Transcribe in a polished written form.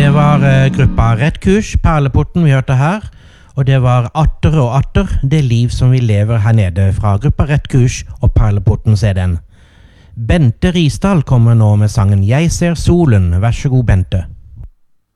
Det var gruppa Rett Kurs, Perleporten vi hørte her, og det var Atter og Atter, det liv som vi lever her nede fra gruppa Rett Kurs og Perleporten CD-en. Bente Risdal kommer nå med sangen Jeg ser solen, vær så god Bente.